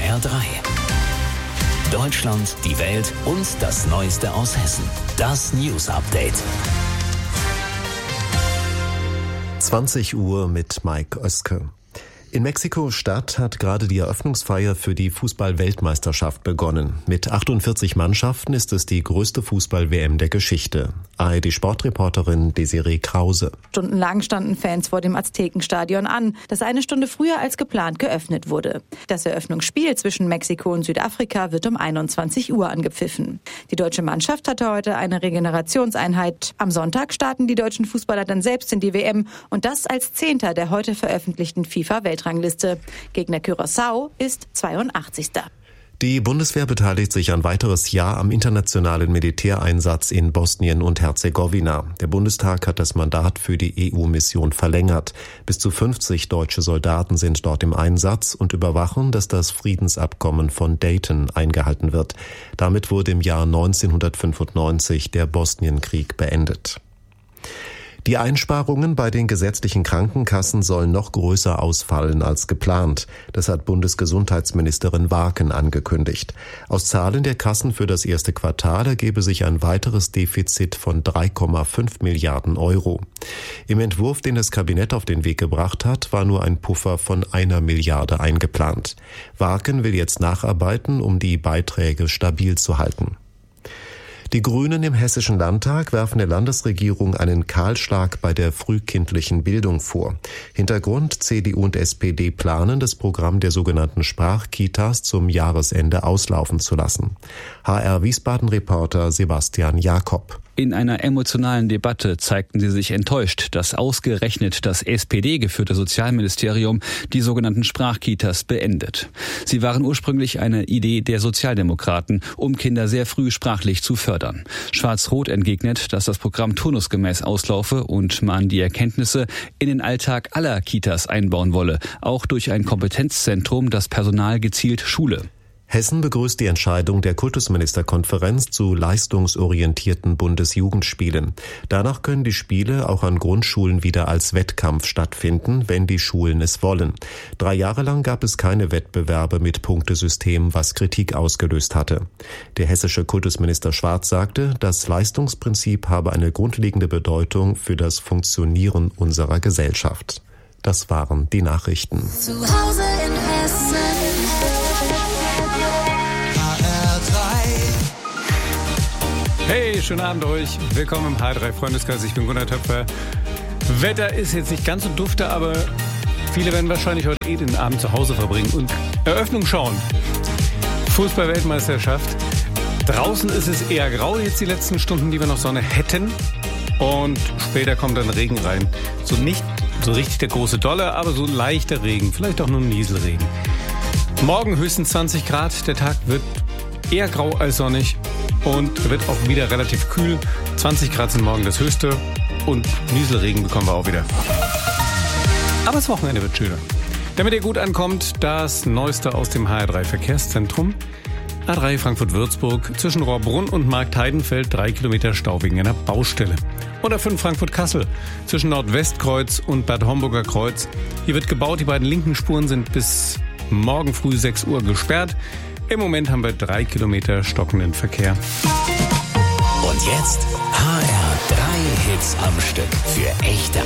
HR3. Deutschland, die Welt und das Neueste aus Hessen. Das News Update. 20 Uhr mit Mike Oeske. In Mexiko-Stadt hat gerade die Eröffnungsfeier für die Fußball-Weltmeisterschaft begonnen. Mit 48 Mannschaften ist es die größte Fußball-WM der Geschichte. ARD-Sportreporterin Desiree Krause. Stundenlang standen Fans vor dem Aztekenstadion an, das eine Stunde früher als geplant geöffnet wurde. Das Eröffnungsspiel zwischen Mexiko und Südafrika wird um 21 Uhr angepfiffen. Die deutsche Mannschaft hatte heute eine Regenerationseinheit. Am Sonntag starten die deutschen Fußballer dann selbst in die WM und das als 10. der heute veröffentlichten FIFA-Weltrangliste. Gegner Curaçao ist 82. Die Bundeswehr beteiligt sich ein weiteres Jahr am internationalen Militäreinsatz in Bosnien und Herzegowina. Der Bundestag hat das Mandat für die EU-Mission verlängert. Bis zu 50 deutsche Soldaten sind dort im Einsatz und überwachen, dass das Friedensabkommen von Dayton eingehalten wird. Damit wurde im Jahr 1995 der Bosnienkrieg beendet. Die Einsparungen bei den gesetzlichen Krankenkassen sollen noch größer ausfallen als geplant. Das hat Bundesgesundheitsministerin Warken angekündigt. Aus Zahlen der Kassen für das erste Quartal ergebe sich ein weiteres Defizit von 3,5 Milliarden Euro. Im Entwurf, den das Kabinett auf den Weg gebracht hat, war nur ein Puffer von 1 Milliarde eingeplant. Warken will jetzt nacharbeiten, um die Beiträge stabil zu halten. Die Grünen im Hessischen Landtag werfen der Landesregierung einen Kahlschlag bei der frühkindlichen Bildung vor. Hintergrund: CDU und SPD planen, das Programm der sogenannten Sprachkitas zum Jahresende auslaufen zu lassen. HR Wiesbaden-Reporter Sebastian Jakob. In einer emotionalen Debatte zeigten sie sich enttäuscht, dass ausgerechnet das SPD-geführte Sozialministerium die sogenannten Sprachkitas beendet. Sie waren ursprünglich eine Idee der Sozialdemokraten, um Kinder sehr früh sprachlich zu fördern. Schwarz-Rot entgegnet, dass das Programm turnusgemäß auslaufe und man die Erkenntnisse in den Alltag aller Kitas einbauen wolle, auch durch ein Kompetenzzentrum, das Personal gezielt schule. Hessen begrüßt die Entscheidung der Kultusministerkonferenz zu leistungsorientierten Bundesjugendspielen. Danach können die Spiele auch an Grundschulen wieder als Wettkampf stattfinden, wenn die Schulen es wollen. 3 Jahre lang gab es keine Wettbewerbe mit Punktesystem, was Kritik ausgelöst hatte. Der hessische Kultusminister Schwarz sagte, das Leistungsprinzip habe eine grundlegende Bedeutung für das Funktionieren unserer Gesellschaft. Das waren die Nachrichten. Zu Hause in Hessen. Hey, schönen Abend euch. Willkommen im HR3 Freundeskreis. Ich bin Gunnar Töpfer. Wetter ist jetzt nicht ganz so dufte, aber viele werden wahrscheinlich heute den Abend zu Hause verbringen und Eröffnung schauen. Fußball-Weltmeisterschaft. Draußen ist es eher grau jetzt die letzten Stunden, die wir noch Sonne hätten. Und später kommt dann Regen rein. So nicht so richtig der große Dolle, aber so leichter Regen. Vielleicht auch nur ein Nieselregen. Morgen höchstens 20 Grad. Der Tag wird eher grau als sonnig. Und wird auch wieder relativ kühl. 20 Grad sind morgen das Höchste. Und Nieselregen bekommen wir auch wieder. Aber das Wochenende wird schöner. Damit ihr gut ankommt, das Neueste aus dem HR3 Verkehrszentrum. A3 Frankfurt-Würzburg zwischen Rohrbrunn und Marktheidenfeld 3 Kilometer Stau wegen einer Baustelle. Und A5 Frankfurt-Kassel zwischen Nordwestkreuz und Bad Homburger Kreuz. Hier wird gebaut. Die beiden linken Spuren sind bis morgen früh 6 Uhr gesperrt. Im Moment haben wir 3 Kilometer stockenden Verkehr. Und jetzt HR3 Hits am Stück für echte